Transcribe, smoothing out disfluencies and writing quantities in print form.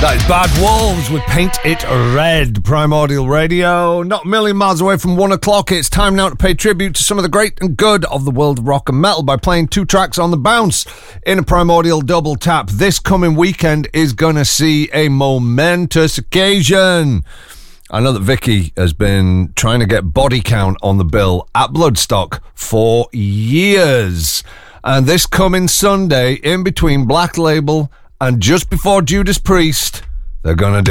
That is Bad Wolves with Paint It Red. Primordial Radio, not a million miles away from 1 o'clock. It's time now to pay tribute to some of the great and good of the world of rock and metal by playing two tracks on the bounce in a Primordial double tap. This coming weekend is going to see a momentous occasion. I know that Vicky has been trying to get Body Count on the bill at Bloodstock for years. And this coming Sunday, in between Black Label and just before Judas Priest, they're going to do